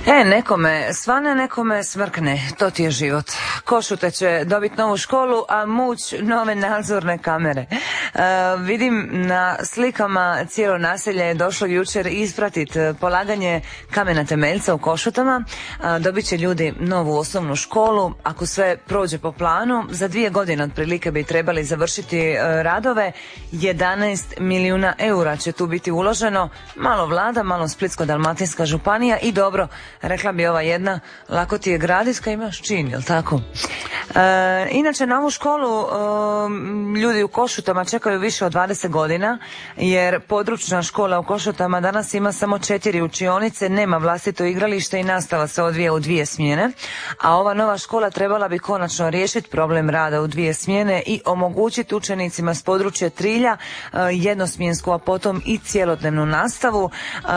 Nekome svane, nekome smrkne, to ti je život. Košute će dobiti novu školu, a Muć nove nadzorne kamere. Vidim na slikama cijelo naselje je došlo jučer ispratiti polaganje kamena temeljca u Košutama. Dobit će ljudi novu osnovnu školu, ako sve prođe po planu. Za 2 godine otprilike bi trebali završiti radove. 11 milijuna eura će tu biti uloženo. Malo vlada, malo Splitsko-dalmatinska županija i dobro, rekla bi ova jedna, lako ti je gradit kad imaš čin, jel tako? Inače, na ovu školu ljudi u Košutama čekaju više od 20 godina, jer područna škola u Košutama danas ima samo 4 učionice, nema vlastito igralište i nastava se odvija u 2 smjene, a ova nova škola trebala bi konačno riješiti problem rada u 2 smjene i omogućiti učenicima s područja Trilja jednosmjensku, a potom i cjelodnevnu nastavu.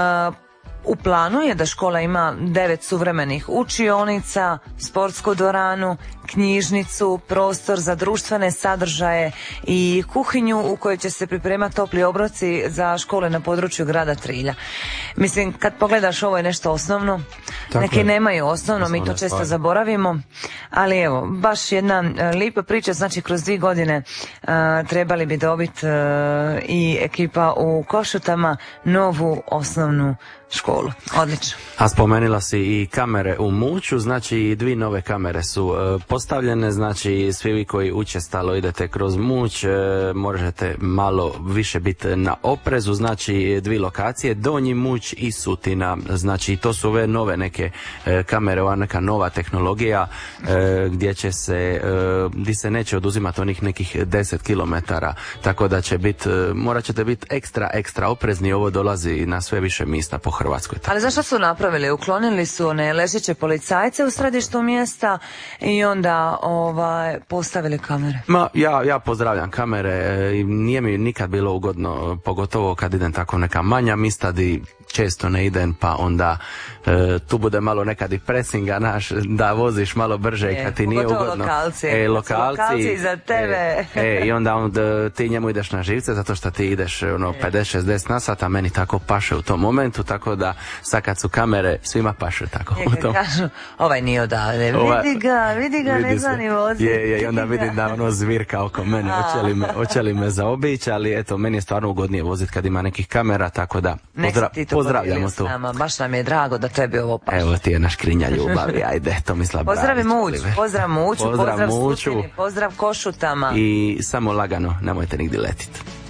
U planu je da škola ima 9 suvremenih učionica, sportsku dvoranu, knjižnicu, prostor za društvene sadržaje i kuhinju u kojoj će se pripremati topli obroci za škole na području grada Trilja. Mislim, kad pogledaš, ovo je nešto osnovno. Neki nemaju osnovno, mi to često zaboravimo, ali evo, baš jedna lijepa priča. Znači, kroz 2 godine trebali bi dobiti i ekipa u Košutama novu osnovnu školu. Odlično. A spomenula si i kamere u Muću, znači 2 nove kamere su postavljene, znači svi vi koji učestalo idete kroz Muć možete malo više biti na oprezu, znači 2 lokacije, Donji Muć i Sutina, znači to su ove nove neke kamere, ova neka nova tehnologija gdje se neće oduzimati onih nekih 10 km, tako da će biti, morat ćete biti ekstra oprezni, ovo dolazi na sve više mjesta po Hrvatskoj. Ali zašto su napravili? Uklonili su one ležeće policajce u središtu mjesta i onda postavili kamere. Ja pozdravljam kamere, nije mi nikad bilo ugodno, pogotovo kad idem tako neka manja mista di često ne idem, pa onda tu bude malo nekad i presinga naš, da voziš malo brže kad ti nije ugodno. Lokalci za tebe. I onda ti njemu ideš na živce zato što ti ideš 50-60 na sat, a meni tako paše u tom momentu, tako da sad kad su kamere svima paše tako. Kažu, ovaj nije odavde, vidi ga, ne zna ni voziti. I onda vidim da ono zvirka oko mene, hoće li me zaobići, ali eto, meni je stvarno ugodnije voziti kad ima nekih kamera, tako da pozdravljamo tu. Baš nam je drago da tebi ovo paše. Evo ti je naš krinja ljubavi, ajde, Tomislav Bravić. Pozdrav Muć, pozdrav Muću, pozdrav Sutini, pozdrav Košutama. I samo lagano, nemojte nigdje letiti.